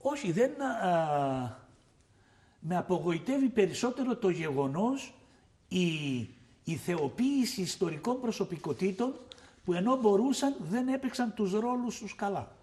Όχι, δεν... με απογοητεύει περισσότερο το γεγονός η θεοποίηση ιστορικών προσωπικότητων που ενώ μπορούσαν δεν έπαιξαν τους ρόλους τους καλά.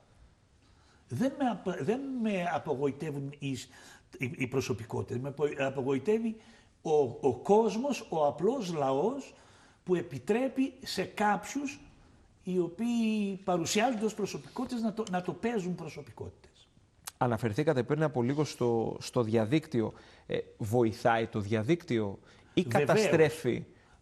Δεν με απογοητεύουν οι προσωπικότητες, με απογοητεύει ο κόσμος, ο απλός λαός που επιτρέπει σε κάποιους οι οποίοι παρουσιάζονται ως προσωπικότητες να το παίζουν προσωπικότητες. Αναφερθήκατε πριν από λίγο στο διαδίκτυο. Βοηθάει το διαδίκτυο ή καταστρέφει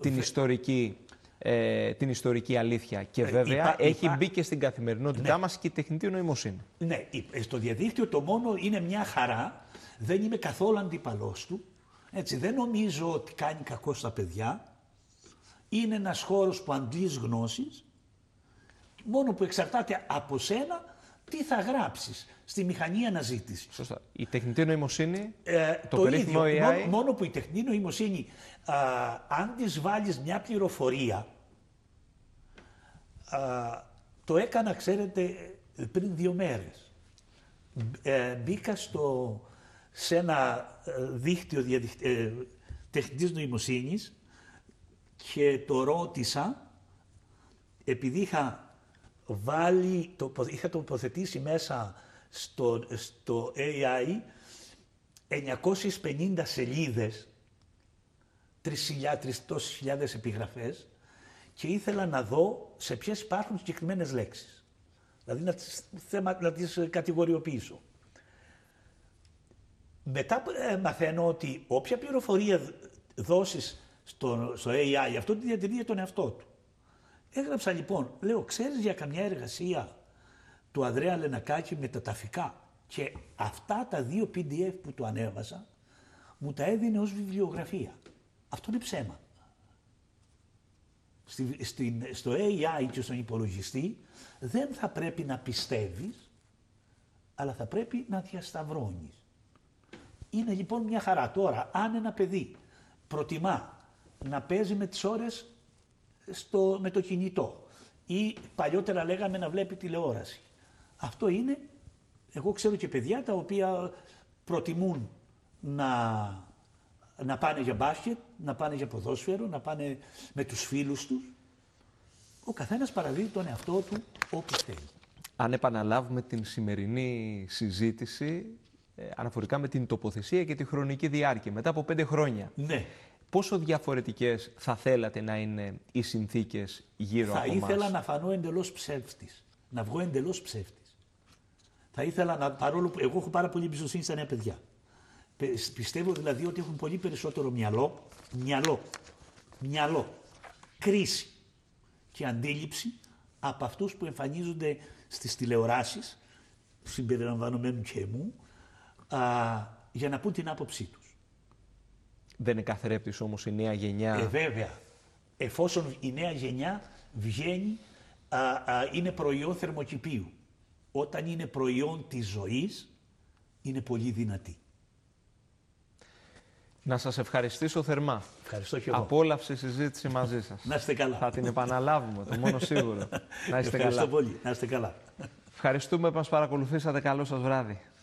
την ιστορική αλήθεια? Και βέβαια έχει μπει και στην καθημερινότητά μας και η τεχνητή νοημοσύνη. Ναι, στο διαδίκτυο το μόνο είναι μια χαρά. Δεν είμαι καθόλου αντίπαλός του. Έτσι, δεν νομίζω ότι κάνει κακό στα παιδιά. Είναι ένας χώρος που αντλείς γνώσεις. Μόνο που εξαρτάται από σένα τι θα γράψεις στη μηχανή αναζήτηση. Σωστά. Η τεχνητή νοημοσύνη, το περίφημο AI... Μόνο που η τεχνητή νοημοσύνη, αν της βάλεις μια πληροφορία, το έκανα, ξέρετε, πριν 2 μέρες. Μπήκα σε ένα δίκτυο τεχνητής νοημοσύνης και το ρώτησα, επειδή είχα τοποθετήσει μέσα στο AI 950 σελίδες, 3.000 επιγραφές και ήθελα να δω σε ποιες υπάρχουν συγκεκριμένες λέξεις. Δηλαδή να τις κατηγοριοποιήσω. Μετά μαθαίνω ότι όποια πληροφορία δώσεις στο AI, αυτό τη διατηρεί για τον εαυτό του. Έγραψα λοιπόν, λέω, ξέρεις για καμιά εργασία του Ανδρέα Λενακάκη με τα ταφικά? Και αυτά τα 2 PDF που του ανέβασα μου τα έδινε ως βιβλιογραφία. Αυτό είναι ψέμα. Στο AI και στον υπολογιστή δεν θα πρέπει να πιστεύεις, αλλά θα πρέπει να διασταυρώνεις. Είναι λοιπόν μια χαρά. Τώρα, αν ένα παιδί προτιμά να παίζει με τις ώρες με το κινητό ή παλιότερα λέγαμε να βλέπει τηλεόραση, αυτό είναι, εγώ ξέρω και παιδιά τα οποία προτιμούν να πάνε για μπάσκετ, να πάνε για ποδόσφαιρο, να πάνε με τους φίλους τους. Ο καθένας παραδίδει τον εαυτό του όπως θέλει. Αν επαναλάβουμε την σημερινή συζήτηση αναφορικά με την τοποθεσία και τη χρονική διάρκεια, μετά από 5 χρόνια, ναι, πόσο διαφορετικές θα θέλατε να είναι οι συνθήκες γύρω από εμάς? Θα ήθελα να φανώ εντελώς ψεύτης, να βγω εντελώς ψεύτης. Θα ήθελα παρόλο που εγώ έχω πάρα πολύ εμπιστοσύνη στα νέα παιδιά. Πιστεύω δηλαδή ότι έχουν πολύ περισσότερο μυαλό, κρίση και αντίληψη από αυτούς που εμφανίζονται στις τηλεοράσεις, συμπεριλαμβανομένου και μου, για να πούν την άποψή τους. Δεν είναι καθρέπτης όμως η νέα γενιά? Βέβαια. Εφόσον η νέα γενιά βγαίνει, είναι προϊόν θερμοκηπίου. Όταν είναι προϊόν της ζωής, είναι πολύ δυνατή. Να σας ευχαριστήσω θερμά. Ευχαριστώ και εγώ. Απόλαυσε η συζήτηση μαζί σας. Να είστε καλά. Θα την επαναλάβουμε, το μόνο σίγουρο. Να είστε Ευχαριστώ πολύ. Να είστε καλά. Ευχαριστούμε που μας παρακολουθήσατε. Καλό σας βράδυ.